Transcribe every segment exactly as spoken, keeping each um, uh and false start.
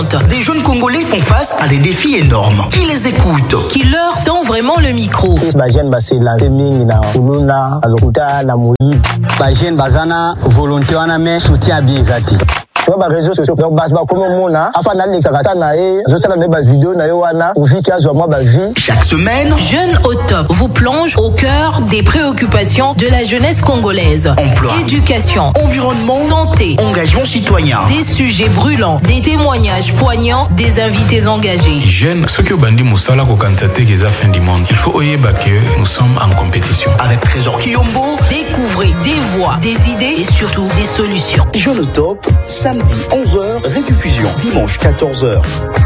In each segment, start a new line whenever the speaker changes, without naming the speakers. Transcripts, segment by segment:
Des jeunes Congolais font face à des défis énormes. Qui les écoute?
Qui leur tend vraiment le micro?
sur les réseaux sociaux donc bah comme on a afin d'aller sakata na e zo sala na vidéo na yo wana uviki azo moi ba vie.
Chaque semaine,
Jeunes au top vous plonge au cœur des préoccupations de la jeunesse congolaise.
Emploi,
éducation,
environnement,
santé,
engagement citoyen.
Des sujets brûlants, des témoignages poignants, des invités engagés.
Jeunes, ceux qui ont bandit Moussala ko kantate qui a fin du monde. Il faut oyer que nous sommes en compétition.
Avec Trésor Kiyombo,
découvrez des voix, des idées et surtout des solutions.
Jeunes au top, samedi onze heures, rediffusion dimanche quatorze heures.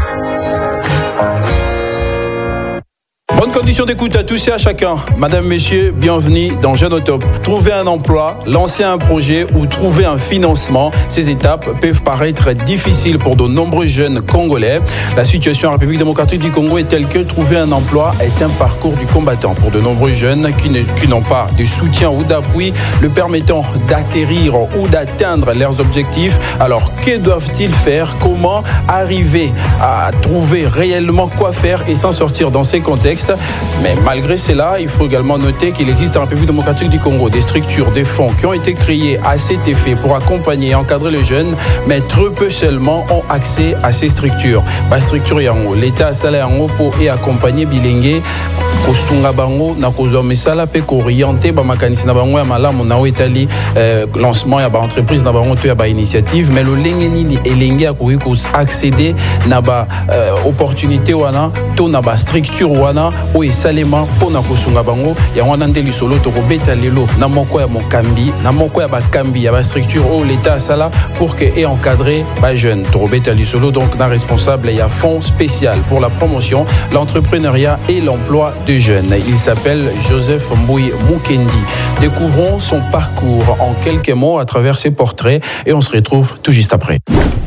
Bonne condition d'écoute à tous et à chacun. Madame, Messieurs, bienvenue dans Jeunes au top. Trouver un emploi, lancer un projet ou trouver un financement, ces étapes peuvent paraître difficiles pour de nombreux jeunes Congolais. La situation en République démocratique du Congo est telle que trouver un emploi est un parcours du combattant pour de nombreux jeunes qui, ne, qui n'ont pas de soutien ou d'appui le permettant d'atterrir ou d'atteindre leurs objectifs. Alors, que doivent-ils faire? Comment arriver à trouver réellement quoi faire et s'en sortir dans ces contextes? Mais malgré cela, il faut également noter qu'il existe en République démocratique du Congo des structures, des fonds qui ont été créés à cet effet pour accompagner et encadrer les jeunes, mais très peu seulement ont accès à ces structures. La structure yango, l'État a salé yango pour y accompagner Bilingue, kosunga bango na kozwa misala pe ko orienter ba makanisi na bango ya malamu na wetali lancement ya ba entreprise na bango to ya ba initiative, mais le lenge nini elenge akoki ko accéder na ba opportunité wana to na ba structure wana o esalema pona kosunga bango ya wana ndeli solo to kobeta lelo na moko ya mokambi na moko ya bakambi ya ba structure o l'État sala pour que et encadrer ba jeunes to kobeta lisolo. Donc na responsable il y a fonds spécial pour la promotion, l'entrepreneuriat et l'emploi de jeunes. Il s'appelle Joseph Mbouy Mukendi. Découvrons son parcours en quelques mots à travers ses portraits et on se retrouve tout juste après.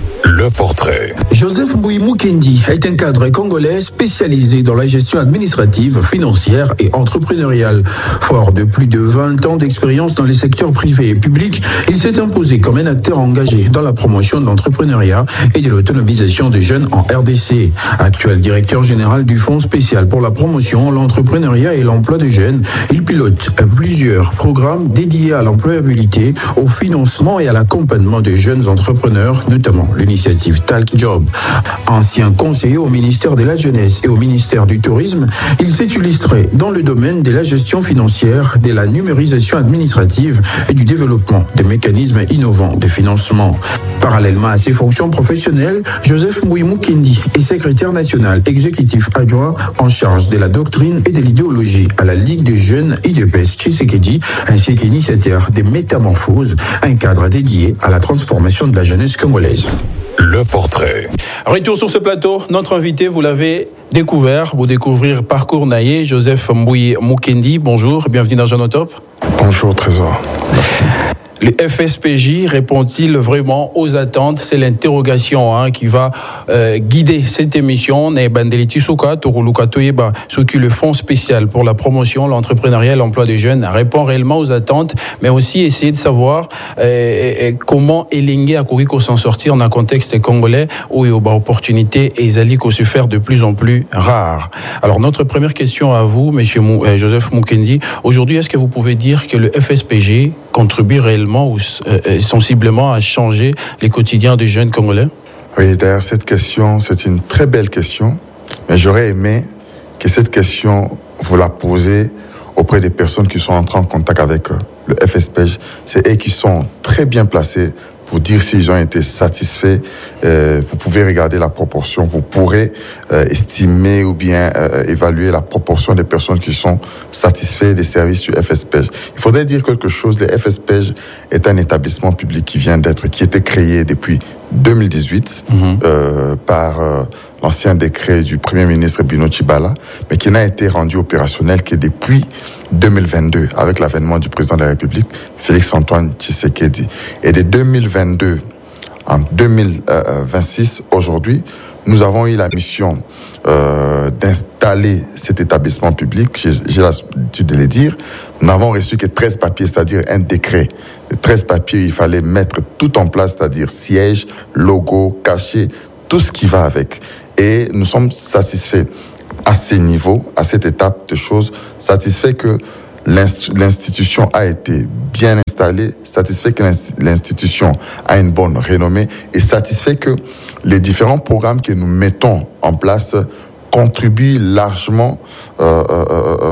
Le portrait.
Joseph Mbouy Mukendi est un cadre congolais spécialisé dans la gestion administrative, financière et entrepreneuriale. Fort de plus de vingt ans d'expérience dans les secteurs privés et publics, il s'est imposé comme un acteur engagé dans la promotion de l'entrepreneuriat et de l'autonomisation des jeunes en R D C. Actuel directeur général du Fonds spécial pour la promotion, l'entrepreneuriat et l'emploi des jeunes, il pilote plusieurs programmes dédiés à l'employabilité, au financement et à l'accompagnement des jeunes entrepreneurs, notamment l'initiative Talk Job. Ancien conseiller au ministère de la Jeunesse et au ministère du Tourisme, il s'est illustré dans le domaine de la gestion financière, de la numérisation administrative et du développement des mécanismes innovants de financement. Parallèlement à ses fonctions professionnelles, Joseph Mbouy Mukendi est secrétaire national exécutif adjoint en charge de la doctrine et de l'idéologie à la Ligue des jeunes I D P S Tshisekedi, ainsi qu'initiateur des Métamorphoses, un cadre dédié à la transformation de la jeunesse congolaise.
Le portrait.
Retour sur ce plateau, notre invité, vous l'avez découvert, vous découvrir parcours naïe, Joseph Mbouy Mukendi. Bonjour, bienvenue dans Jeunes au top.
Bonjour Trésor.
Le F S P J répond-il vraiment aux attentes? C'est l'interrogation hein, qui va euh, guider cette émission. Bandeliti Souka, Toruluka Toyeba, ce qui le Fonds spécial pour la promotion, l'entrepreneuriat et l'emploi des jeunes répond réellement aux attentes, mais aussi essayer de savoir euh, comment Elingue a couru s'en sortir dans un contexte congolais où il y a des opportunités et ils allaient se faire de plus en plus rares. Alors notre première question à vous, Monsieur Mou, euh, Joseph Mukendi, aujourd'hui, est-ce que vous pouvez dire que le F S P J contribue réellement ou euh, sensiblement à changer les quotidiens des jeunes Congolais?
Oui, d'ailleurs, cette question, c'est une très belle question, mais j'aurais aimé que cette question, vous la posez auprès des personnes qui sont entrées en contact avec le F S P J. C'est eux qui sont très bien placés pour dire s'ils ont été satisfaits. Euh, vous pouvez regarder la proportion, vous pourrez euh, estimer ou bien euh, évaluer la proportion des personnes qui sont satisfaites des services du F S P J. Il faudrait dire quelque chose, le F S P J est un établissement public qui vient d'être, qui a été créé depuis deux mille dix-huit mmh. euh, par euh, l'ancien décret du Premier ministre Bino Tshibala, mais qui n'a été rendu opérationnel que depuis deux mille vingt-deux, avec l'avènement du président de la République, Félix-Antoine Tshisekedi. Et de deux mille vingt-deux en deux mille vingt-six, aujourd'hui, nous avons eu la mission euh, d'installer cet établissement public. J'ai, j'ai l'habitude de le dire. Nous n'avons reçu que treize papiers, c'est-à-dire un décret. treize papiers, il fallait mettre tout en place, c'est-à-dire siège, logo, cachet, tout ce qui va avec. Et nous sommes satisfaits à ces niveaux, à cette étape de choses, satisfaits que l'institution a été bien installée, satisfait que l'institution a une bonne renommée et satisfait que les différents programmes que nous mettons en place contribuent largement, euh, euh,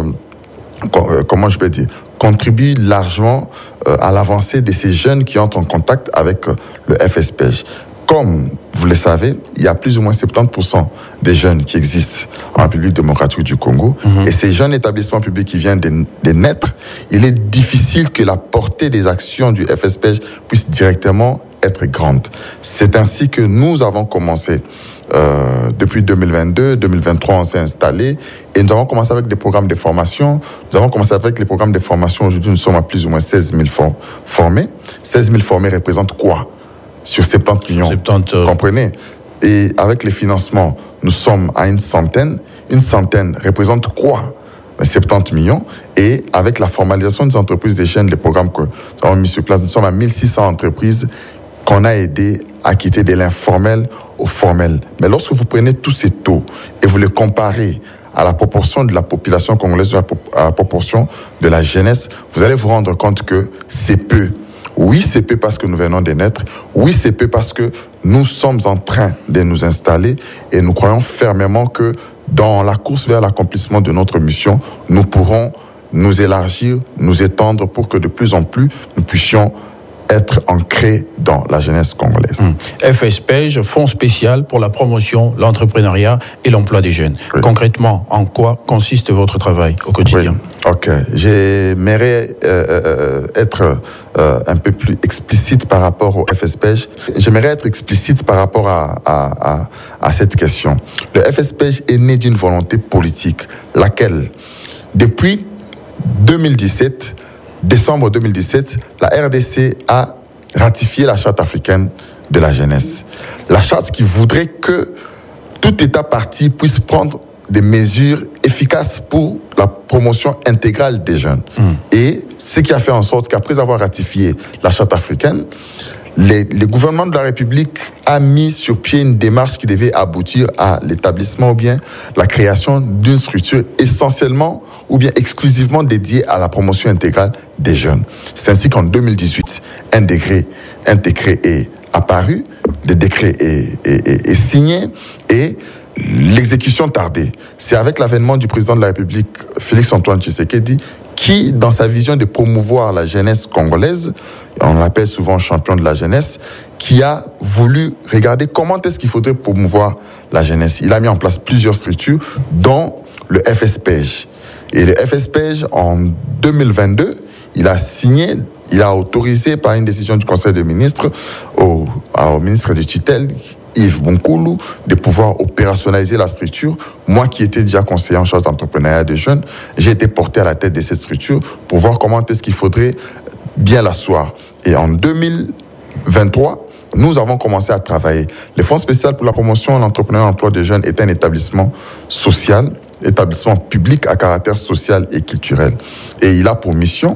euh, comment je peux dire, contribuent largement euh, à l'avancée de ces jeunes qui entrent en contact avec euh, le F S P E J. Comme vous le savez, il y a plus ou moins soixante-dix pour cent des jeunes qui existent en République démocratique du Congo. Mmh. Et ces jeunes établissements publics qui viennent de, de naître, il est difficile que la portée des actions du F S P E J puisse directement être grande. C'est ainsi que nous avons commencé euh, depuis deux mille vingt-deux, deux mille vingt-trois, on s'est installé et nous avons commencé avec des programmes de formation. Nous avons commencé avec les programmes de formation. Aujourd'hui, nous sommes à plus ou moins seize mille for- formés. seize mille formés représentent quoi ? Sur soixante-dix millions, soixante-dix, euh... comprenez. Et avec les financements, nous sommes à une centaine. Une centaine représente quoi ? soixante-dix millions. Et avec la formalisation des entreprises des jeunes, les programmes que nous avons mis sur place, nous sommes à mille six cents entreprises qu'on a aidé à quitter de l'informel au formel. Mais lorsque vous prenez tous ces taux et vous les comparez à la proportion de la population congolaise, à la proportion de la jeunesse, vous allez vous rendre compte que c'est peu. Oui, c'est peu parce que nous venons de naître. Oui, c'est peu parce que nous sommes en train de nous installer et nous croyons fermement que dans la course vers l'accomplissement de notre mission, nous pourrons nous élargir, nous étendre pour que de plus en plus nous puissions être ancrés dans la jeunesse congolaise.
Mmh. F S P E J, Fonds spécial pour la promotion, l'entrepreneuriat et l'emploi des jeunes. Oui. Concrètement, en quoi consiste votre travail au quotidien ?
Oui. Ok, j'aimerais euh, euh, être euh, un peu plus explicite par rapport au F S P E J. J'aimerais être explicite par rapport à, à, à, à cette question. Le F S P E J est né d'une volonté politique, laquelle, depuis deux mille dix-sept, décembre deux mille dix-sept, la R D C a ratifié la Charte africaine de la jeunesse. La charte qui voudrait que tout État parti puisse prendre des mesures efficaces pour la promotion intégrale des jeunes. Mmh. Et ce qui a fait en sorte qu'après avoir ratifié la Charte africaine, les, le gouvernement de la République a mis sur pied une démarche qui devait aboutir à l'établissement ou bien la création d'une structure essentiellement ou bien exclusivement dédiée à la promotion intégrale des jeunes. C'est ainsi qu'en deux mille dix-huit, un décret, un décret est apparu, le décret est, est, est, est signé et l'exécution tardait. C'est avec l'avènement du président de la République, Félix-Antoine Tshisekedi, qui, dans sa vision de promouvoir la jeunesse congolaise, on l'appelle souvent champion de la jeunesse, qui a voulu regarder comment est-ce qu'il faudrait promouvoir la jeunesse. Il a mis en place plusieurs structures, dont le F S P E J. Et le F S P E J, en deux mille vingt-deux, il a signé, il a autorisé par une décision du Conseil des ministres au, au ministre de tutelle, Yves Bonkoulou, de pouvoir opérationnaliser la structure. Moi qui étais déjà conseiller en charge d'entrepreneuriat des jeunes, j'ai été porté à la tête de cette structure pour voir comment est-ce qu'il faudrait bien l'asseoir. Et en deux mille vingt-trois, nous avons commencé à travailler. Le Fonds spécial pour la promotion et l'entrepreneuriat et l'emploi des jeunes est un établissement social, établissement public à caractère social et culturel. Et il a pour mission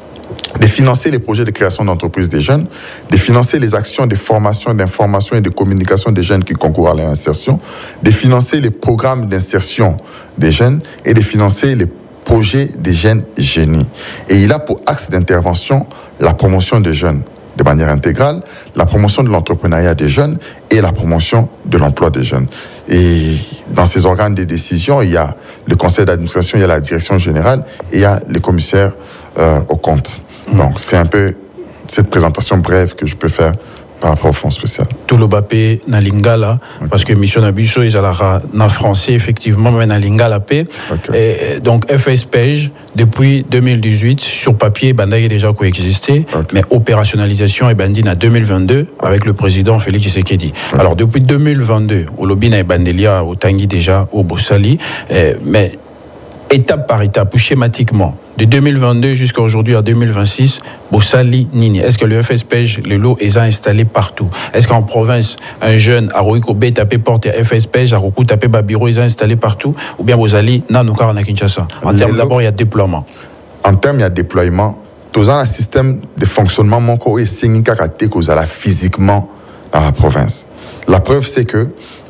de financer les projets de création d'entreprises des jeunes, de financer les actions de formation, d'information et de communication des jeunes qui concourent à leur insertion, de financer les programmes d'insertion des jeunes et de financer les projets des jeunes génies. Et il a pour axe d'intervention la promotion des jeunes de manière intégrale, la promotion de l'entrepreneuriat des jeunes et la promotion de l'emploi des jeunes. Et dans ces organes de décision, il y a le conseil d'administration, il y a la direction générale et il y a les commissaires euh, aux comptes. Donc c'est un peu cette présentation brève que je peux faire par rapport au fonds spécial.
Tout le bapé na lingala, okay. Parce que mission nabiso ils alara na français effectivement mais na lingala p. Okay. Et donc F S P E J depuis deux mille dix-huit sur papier banda est déjà coexisté, okay. Mais opérationnalisation est bandine à deux mille vingt-deux, okay. Avec le président Félix Tshisekedi. Okay. Alors depuis deux mille vingt-deux, au lobby na bandelia au tangi déjà au Bossali, eh, mais étape par étape ou schématiquement. De deux mille vingt-deux jusqu'à aujourd'hui à deux mille vingt-six, Bossali Nini. Est-ce que le F S P E J, le lot, est installé partout? Est-ce qu'en province, un jeune à Roiko B tapé porte à F S P E J, à Roku tapé Babiro, est installé partout? Ou bien Bossali, Nanouka, na Kinshasa? En termes d'abord, il y a déploiement.
En termes, il y a déploiement. Tout un système de fonctionnement, mon corps est signé caractère que vous allez physiquement dans la province. La preuve, c'est que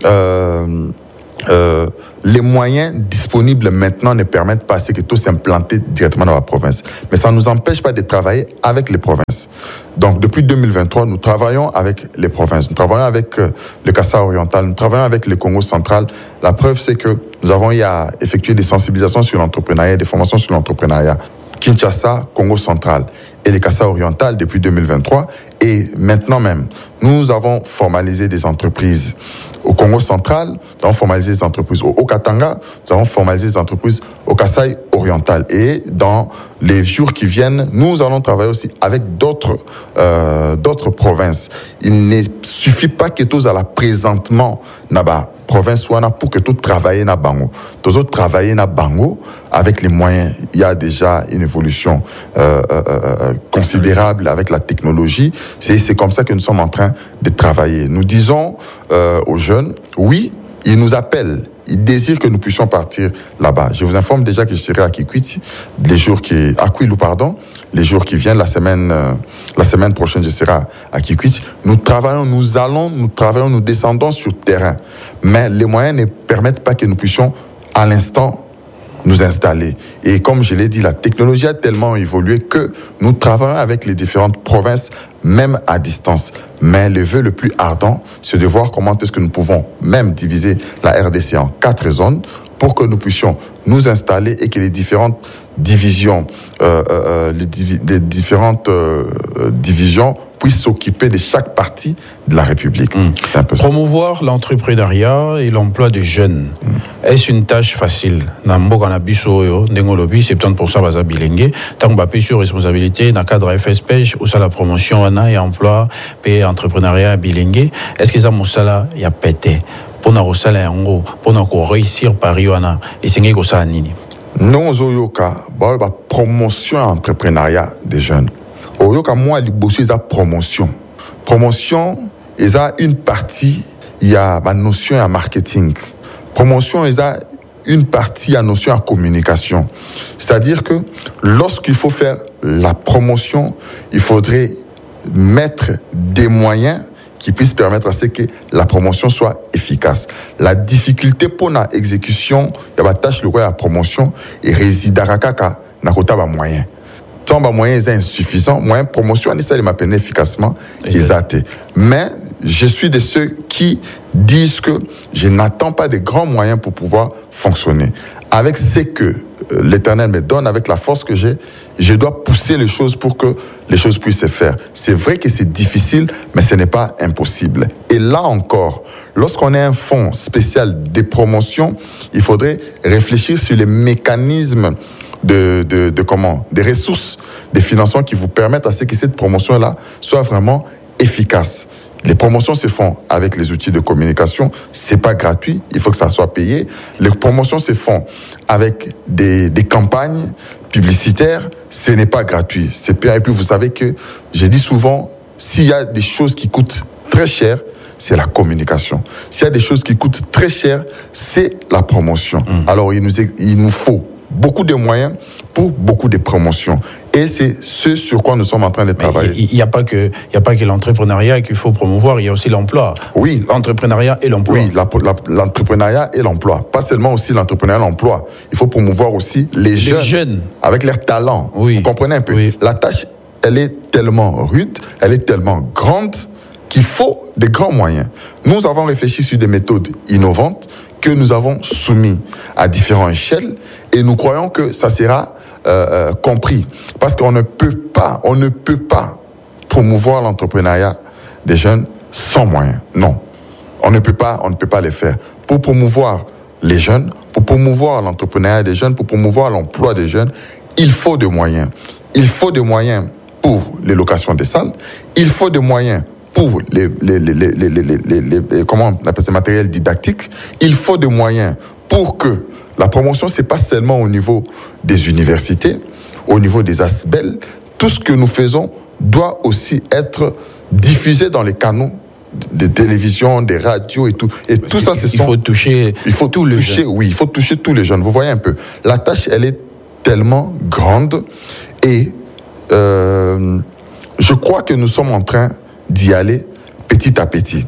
euh, euh, les moyens disponibles maintenant ne permettent pas à ce que tout s'implanter directement dans la province. Mais ça ne nous empêche pas de travailler avec les provinces. Donc, depuis deux mille vingt-trois, nous travaillons avec les provinces. Nous travaillons avec euh, le Kasaï oriental. Nous travaillons avec le Congo central. La preuve, c'est que nous avons eu à effectuer des sensibilisations sur l'entrepreneuriat, des formations sur l'entrepreneuriat. Kinshasa, Congo central et le Kasaï oriental depuis deux mille vingt-trois. Et maintenant même, nous avons formalisé des entreprises au Congo central, nous avons formalisé des entreprises au Haut-Katanga, nous avons formalisé des entreprises au Kasaï oriental. Et dans les jours qui viennent, nous allons travailler aussi avec d'autres euh, d'autres provinces. Il ne suffit pas que tous à la présentement là-bas province wana pour que tout travailler na bango. Tous autres travailler na bango avec les moyens. Il y a déjà une évolution euh, euh, euh, considérable avec la technologie. C'est c'est comme ça que nous sommes en train de travailler. Nous disons euh, aux jeunes, oui, ils nous appellent. Ils désirent que nous puissions partir là-bas. Je vous informe déjà que je serai à Kikwit les jours qui, à Kwilu, pardon, les jours qui viennent, la semaine, euh, la semaine prochaine, je serai à Kikwit. Nous travaillons, nous allons, nous travaillons, nous descendons sur terrain. Mais les moyens ne permettent pas que nous puissions, à l'instant, nous installer. Et comme je l'ai dit, la technologie a tellement évolué que nous travaillons avec les différentes provinces, même à distance. Mais le vœu le plus ardent, c'est de voir comment est-ce que nous pouvons même diviser la R D C en quatre zones pour que nous puissions nous installer et que les différentes divisions, euh, euh, les, divi- les différentes euh, divisions puissent s'occuper de chaque partie de la République.
Mmh.
C'est un peu ça.
Promouvoir l'entrepreneuriat et l'emploi des jeunes, mmh. est-ce une tâche facile? Na mboka na biso yo ndengo lobi soixante-dix pour cent baza bilenge, tant ba sur responsabilité dans cadre F S P E J ou ça la promotion wana et emploi et entrepreneuriat bilenge. Est-ce que ça mosala ya pété pour na rosala yango pour na ko réussir pari wana et sengé ko sa nini?
Non zoyoka ba ba promotion entrepreneuriat des jeunes. Oyoka moi liboso eza promotion. Promotion eza une partie il y a la notion à marketing. Promotion eza une partie à notion à communication. C'est-à-dire que lorsqu'il faut faire la promotion, il faudrait mettre des moyens qui puissent permettre à ce que la promotion soit efficace. La difficulté pour la exécution, il y a la tâche le roi à la promotion et réside à Rakaka n'a pas de moyens. Tant que moyens sont insuffisants, moyens de promotion, ça les m'appelle efficacement, exact. Mais je suis de ceux qui disent que je n'attends pas de grands moyens pour pouvoir fonctionner. Avec ce que l'Éternel me donne, avec la force que j'ai, je dois pousser les choses pour que les choses puissent se faire. C'est vrai que c'est difficile, mais ce n'est pas impossible. Et là encore, lorsqu'on a un fonds spécial de promotion, il faudrait réfléchir sur les mécanismes de, de, de comment, des ressources, des financements qui vous permettent à ce que cette promotion-là soit vraiment efficace. Les promotions se font avec les outils de communication, c'est pas gratuit, il faut que ça soit payé. Les promotions se font avec des, des campagnes publicitaires, ce n'est pas gratuit, c'est payant. Et puis vous savez que, j'ai dit souvent, s'il y a des choses qui coûtent très cher, c'est la communication. S'il y a des choses qui coûtent très cher, c'est la promotion. Mmh. Alors il nous, il nous faut beaucoup de moyens pour beaucoup de promotions. Et c'est ce sur quoi nous sommes en train de travailler.
Il n'y a pas que, il y a pas que l'entrepreneuriat qu'il faut promouvoir, il y a aussi l'emploi.
Oui.
L'entrepreneuriat et l'emploi.
Oui, la, la, l'entrepreneuriat et l'emploi. Pas seulement aussi l'entrepreneuriat et l'emploi. Il faut promouvoir aussi les, les jeunes, jeunes. Avec leurs talents.
Oui.
Vous comprenez un peu? Oui. La tâche, elle est tellement rude, elle est tellement grande qu'il faut des grands moyens. Nous avons réfléchi sur des méthodes innovantes que nous avons soumis à différentes échelles et nous croyons que ça sera euh, euh, compris. Parce qu'on ne peut pas, on ne peut pas promouvoir l'entrepreneuriat des jeunes sans moyens. Non. On ne peut pas, on ne peut pas les faire. Pour promouvoir les jeunes, pour promouvoir l'entrepreneuriat des jeunes, pour promouvoir l'emploi des jeunes, il faut des moyens. Il faut des moyens pour les locations des salles. Il faut des moyens pour les, les, les, les, les, les, les, les, comment on appelle ces matériels didactiques. Il faut des moyens pour que la promotion, c'est pas seulement au niveau des universités, au niveau des ASBEL. Tout ce que nous faisons doit aussi être diffusé dans les canaux de télévision, des radios et tout. Et tout ça, c'est
il faut toucher,
il faut tous les jeunes. Oui, il faut toucher tous les jeunes. Vous voyez un peu. La tâche, elle est tellement grande et euh, je crois que nous sommes en train d'y aller petit à petit.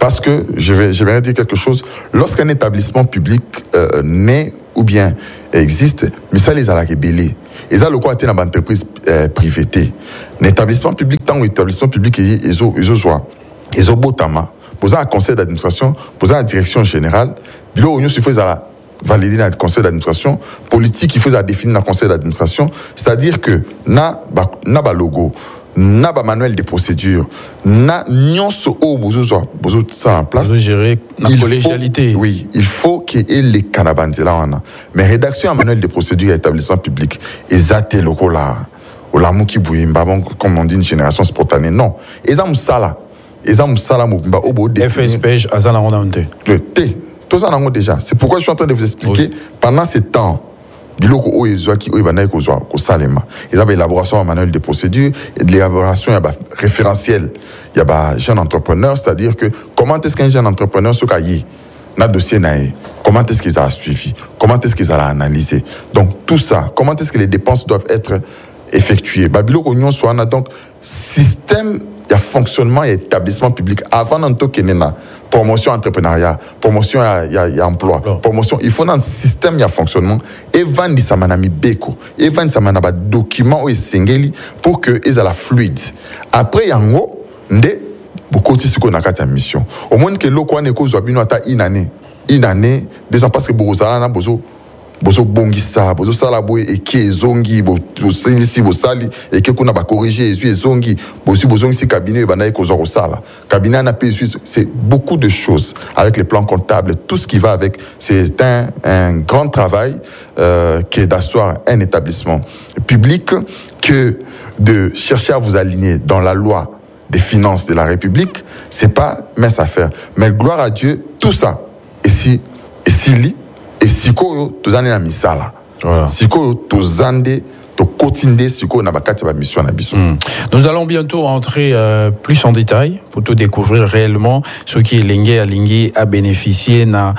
Parce que, je vais, j'aimerais dire quelque chose, lorsqu'un établissement public euh, naît ou bien existe, mais ça les a la rébellé. Et ça, le quoi, c'est une entreprise euh, privée. Un établissement public, tant établissement public, ils ont, ils ont joie. Ils ont beau tama. Posant un conseil d'administration, posant la direction générale, bilo, il faut la valider dans le conseil d'administration, politique, il faut la définir dans le conseil d'administration. C'est-à-dire que, na, ba, na ba logo, na ba manuel de procédure, na nyonso o bozo bozo ça en place.
Gérer la collégialité.
Faut, oui, il faut qu'il y ait les canabandis là on a. Mais rédaction en manuel de procédure et établissement public, ezate loko là, ou la mouki bouimba bon comme on dit une génération spontanée. Non, ezam sala, ezam sala mouimba obo définir.
F S P J azana on a un T.
Le T, tout ça on a déjà. C'est pourquoi je suis en train de vous expliquer oui. Pendant ce temps. Biloko o ezwaki o ibanaye ko zwa ko salema. Ils avaient élaboration en manuel de procédure et de l'élaboration il y a ba référentiel. Il y a ba jeune entrepreneur, c'est-à-dire que comment est-ce qu'un jeune entrepreneur se caille na dossier naé, comment est-ce qu'ils a suivi, comment est-ce qu'ils a analysé. Donc tout ça, comment est-ce que les dépenses doivent être effectuées. Ba biloko nyon so na donc système il y a fonctionnement et établissement public avant d'entrer kenena promotion entrepreneuriat, promotion il y a, y a emploi, non. Promotion il faut dans le système il y a fonctionnement et vendre ça manami beko et vendre ça manaba document ou singeli pour que ils a la fluide. Après yango ndé beaucoup de ce qu'on a quatre mission. Au moins que l'eau qu'on est cause bino ata une année, une année des ans parce que beaucoup ça na bozo bozo bongisa bozo sala boy et qui zongi bo ici bo sali et que qu'on a ba corriger et zongi bosi bozo ici cabinet ba na ko zo sala cabinet na P c'est beaucoup de choses avec les plans comptables tout ce qui va avec c'est un un grand travail euh, qui est d'asseoir un établissement public que de chercher à vous aligner dans la loi des finances de la République c'est pas mince affaire mais gloire à Dieu tout ça et si et si li et si ko to zane na misala voilà si ko to zande to kotinde si ko na bakati ba mission na biso.
Nous allons bientôt entrer euh, plus en détail pour tout découvrir réellement ce qui est lingué à lingué à bénéficier na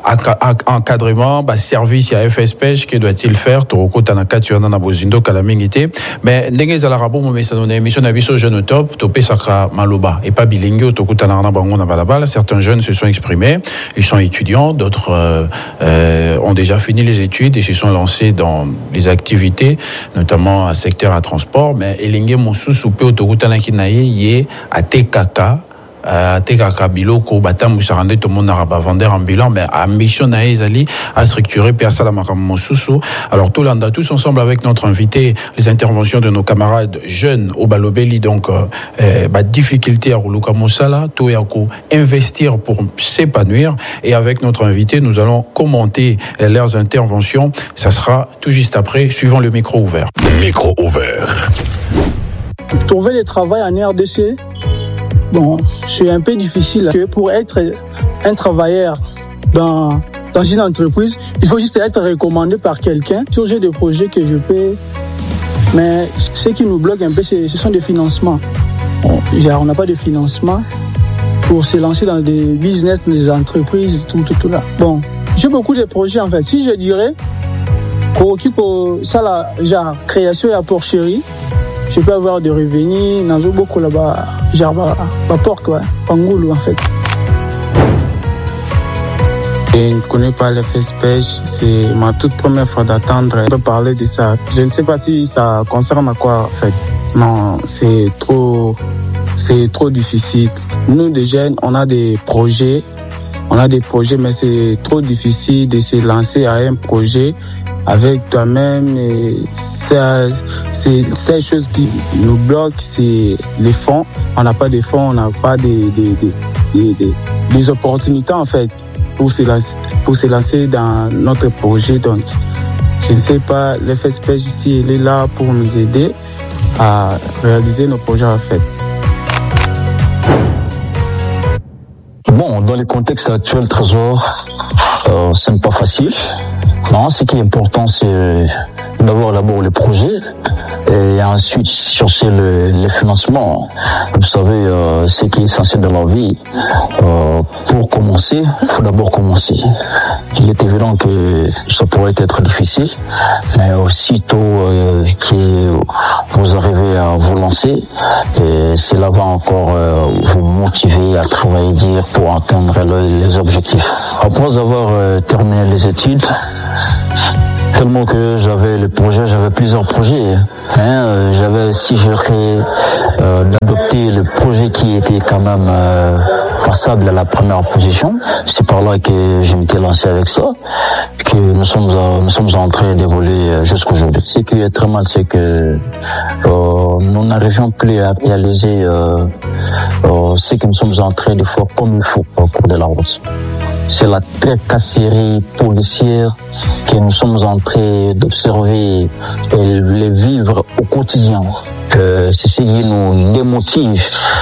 encadrement bah service à F S P J que doit-il faire to kota na kati na na bozindo kala mingité mais ndenge za la rabo mo mesano na émission na biso jeune top to pesaka maloba et pas bilingue to kota na na bango na balabala. Certains jeunes se sont exprimés, ils sont étudiants, d'autres euh, euh, ont déjà fini les études et se sont lancés dans les activités notamment à secteur à transport mais elinge mosusu pe to kota na kinaye yé à tekaka Euh, tekaka biloko batamu sarande to mona raba vendeur ambulant mais ambition na ezali à structurer personne la mosusu. Alors tout l'anda tous ensemble avec notre invité les interventions de nos camarades jeunes au Balobeli donc euh, bah difficulté à Ruluka Mosala to yako investir pour s'épanouir et avec notre invité nous allons commenter euh, leurs interventions. Ça sera tout juste après suivant le micro ouvert.
Micro ouvert.
Trouver le travail en R D C. Bon, c'est un peu difficile que pour être un travailleur dans, dans une entreprise, il faut juste être recommandé par quelqu'un. Toujours j'ai des projets que je peux, mais ce qui nous bloque un peu, ce sont des financements. Bon, on n'a pas de financement pour se lancer dans des business, des entreprises, tout, tout, tout là. Bon, j'ai beaucoup de projets en fait. Si je dirais, pour ça là, genre création et à porcherie, je peux avoir des revenus, dans beaucoup là-bas, genre, ma porte, ouais, Pangoulou, en fait.
Je ne connais pas le F S P J, c'est ma toute première fois d'attendre. On peut parler de ça. Je ne sais pas si ça concerne à quoi, en fait. Non, c'est trop, c'est trop difficile. Nous, des jeunes, on a des projets, on a des projets, mais c'est trop difficile de se lancer à un projet avec toi-même. Et ça, c'est ces choses qui nous bloquent, c'est les fonds. On n'a pas de fonds, on n'a pas des, des, des, des, des, des opportunités en fait pour se lancer, pour se lancer dans notre projet. Donc, je ne sais pas, le F S P J ici, il est là pour nous aider à réaliser nos projets en fait.
Bon, dans le contexte actuel, Trésor, euh, ce n'est pas facile. Non, ce qui est important, c'est d'avoir d'abord les projets. et ensuite chercher le, le financement. Vous savez, euh, ce qui est essentiel dans la vie. Euh, pour commencer, il faut d'abord commencer. Il est évident que ça pourrait être difficile, mais aussitôt euh, que vous arrivez à vous lancer, et cela va encore euh, vous motiver à travailler dur pour atteindre le, les objectifs. Après avoir euh, terminé les études, tellement que j'avais le projet, j'avais plusieurs projets. Hein, euh, j'avais aussi géré euh, d'adopter le projet qui était quand même euh, passable à la première position. C'est par là que je m'étais lancé avec ça, que nous sommes euh, nous sommes en train d'évoluer jusqu'aujourd'hui. Ce qui est très mal, c'est que euh, nous n'arrivions plus à réaliser euh, euh, ce que nous sommes en train de faire comme il faut au cours de la route. C'est la tracasserie policière que nous sommes en train d'observer et les vivre au quotidien. Euh, c'est ce qui nous démotive.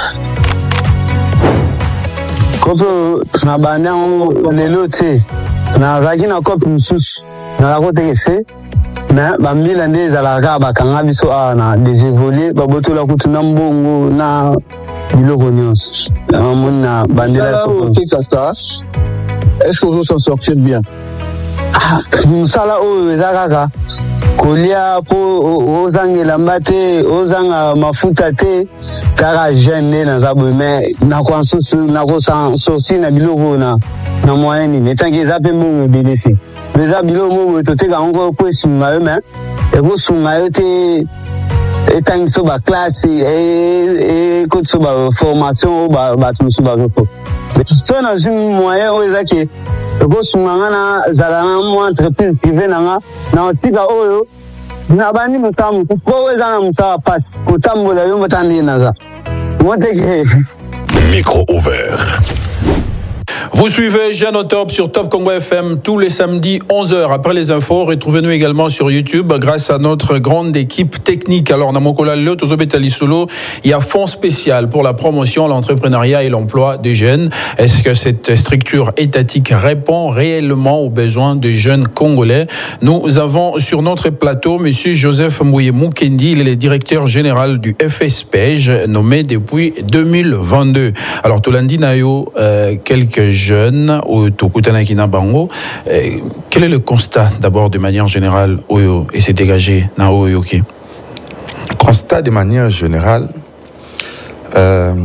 Quand on a banné on est l'autre, on a ragé na cop mususu, na la côté que c'est, na bambi lande za la raba kanga biso a na des évoluer, baboto la kutu na mbongo na biloko nyonso. Na mona bandela ko ça. Est-ce qu'on veut s'en sortir bien? Ah, musala oyo ezakaka kolia po ozangela mbate ozanga mafuta te kaka jeune na zabu mais na kwa sosi na ko sosi na biloko na na moyen ni netangi ezape mbongo belesi beza biloko mbongo toteka ngo ko esunga yo mais e ko sunga yo te etangi so ba classe e ko so ba formation ba ba tumusu ba ko so na un moyen oyo ezaki ekosunga na zalana mo entreprise privée nanga na otika oyo na bandi musala mosusu po eza na musala pasi kotambola yo motandi naza moteke.
Micro ouvert.
Vous suivez Jeanne au Top sur Top Congo F M tous les samedis onze heures. Après les infos, retrouvez-nous également sur YouTube grâce à notre grande équipe technique. Alors, Namokola Leo Tozobetali Solo, il y a fonds spécial pour la promotion, l'entrepreneuriat et l'emploi des jeunes. Est-ce que cette structure étatique répond réellement aux besoins des jeunes Congolais? Nous avons sur notre plateau Monsieur Joseph Mbouye Mukendi, il est le directeur général du F S P E J, nommé depuis deux mille vingt-deux. Alors, Tolandi Nayo, euh, quelques jeunes au Tokutana Kina Bango. Quel est le constat d'abord de manière générale Oyo et s'est dégagé na Oyo qui?
Constat de manière générale, euh,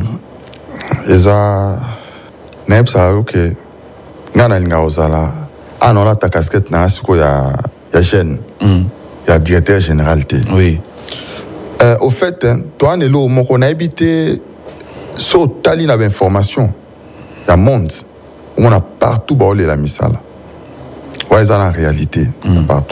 eza nem sa ok ngana linga ozala ah non là ta casquette na siko ya ya jeune mm. ya directeur général té.
Oui.
Euh, au fait hein, toi ne lo moko na habité so tali na information ya monde on a partout baolé la misala. Ouais, c'est la réalité mm. partout.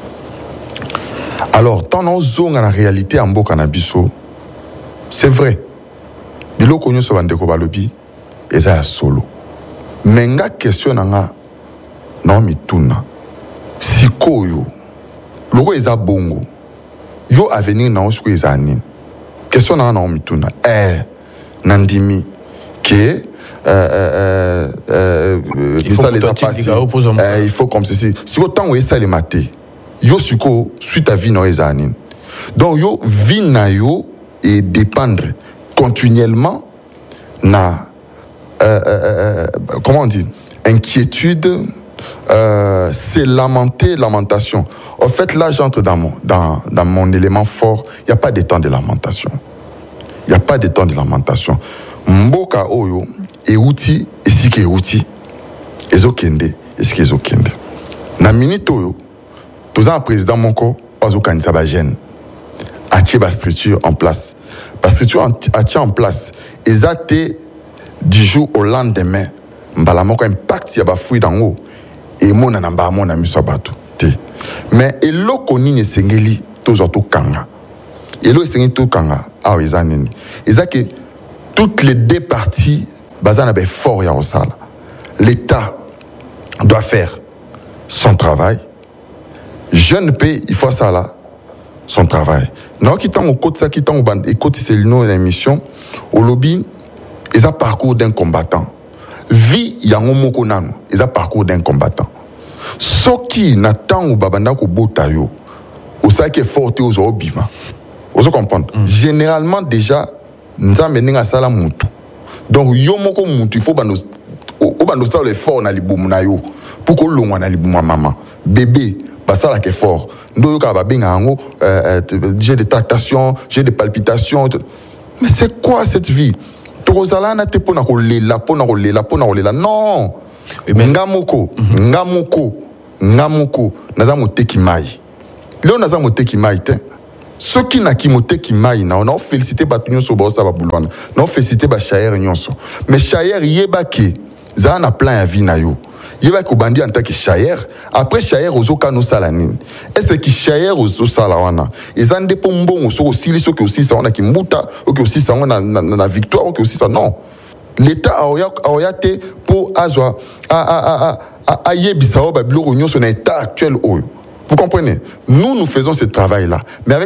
Alors, tant on zone en réalité en beau cannabiso, c'est vrai. Bilo konyo so bande ko balobi, eza solo. Menga question nga non mituna. Sikoyo. Logo eza bongo. Yo avenir na osko eza nini. Question nga non mituna. Eh nandimi que Euh, euh, euh,
il, faut les
euh, il faut comme ceci. Si autant on essaie de mater, yo suko suite à vie no ezanin. Donc yo vie na yo et dépendre continuellement na euh, euh, comment on dit inquiétude, euh, c'est lamenter, lamentation. En fait là j'entre dans mon dans dans mon élément fort. Il y a pas de temps de lamentation. Il y a pas de temps de lamentation. Mboka oyo et outil et si que outil ezokende et si que ezokende na minute oyo tous un président moko ozo kanisa ba jeune atie ba structure en place ba structure atie en place ezate du jour au lendemain mbala moko impact ya ba fui dango et mona na ba mona miso bato te mais eloko nini sengeli tozo to kanga elo sengeli to kanga a ezanini ezake toutes les deux parties bazana be fort ya osala. L'État doit faire son travail. Jeune pays, il faut ça là, son travail. Non, qui t'en au côté ça, qui t'en au band, et côté c'est une émission, au lobby, ils ont parcours d'un combattant. Vie, il y a un mot qu'on a, ils ont parcours d'un combattant. Ce qui n'attend au babanda ko botayo, au ça qui est fort aux obima. Vous comprenez? Mm. Généralement, déjà, nous avons mené à ça mutu. Donc, yo moko mutu, il faut que nous l'effort na liboum na yo. Pour que l'on na liboum maman. Bébé, bah ça là qui est fort. Nous yo ka ba benga ngo, j'ai des tractations, j'ai des palpitations. Mais c'est quoi cette vie? Torozala na te pona ko lela, pona ko lela, pona ko lela. Non. Ngamoko, ngamoko, ngamoko, naza moteki mai. Léon naza moteki mai te. Ceux qui n'a qui moteki mai na, on a félicité batunyo so ba sa ba bulwana. On a félicité ba chayer nyonso. Mais chayer yeba ki za na plan ya vie na yo. Yeba ko bandi en tant que chayer, après chayer ozoka no salanine. Est-ce que chayer ozo salawana? Ils en dépend bon so aussi les qui aussi ça on a qui mbuta, qui aussi ça on a na victoire, qui aussi ça non. L'État a oyate pour azwa a a a a a yebisa o ba biloko nyonso na état actuel. Vous comprenez? Nous nous faisons ce travail là, mais avec